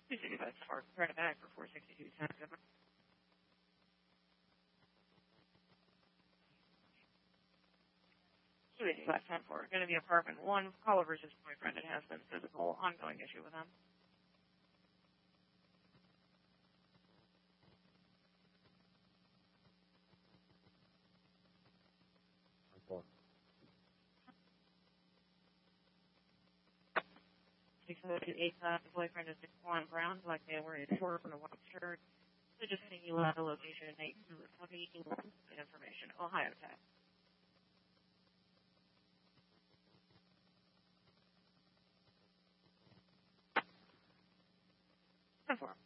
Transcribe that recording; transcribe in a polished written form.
265 4, turn it back for 462 10. 285 10 4, going to be apartment 1, caller versus boyfriend. It has been physical, ongoing issue with them. The boyfriend is on ground, like they were in short from the white shirt. So just saying you have the location, information. Ohio Tech. 10-4.